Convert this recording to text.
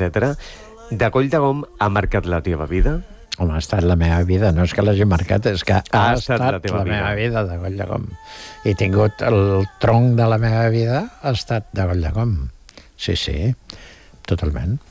etc. De Coll de Gom ha marcat la teva vida? Home, ha estat la meva vida, no és que l'hagi marcat, és que ha estat la meva vida de Coll de Gom. He tingut el tronc de la meva vida, ha estat de Coll de Gom. Sí, totalment.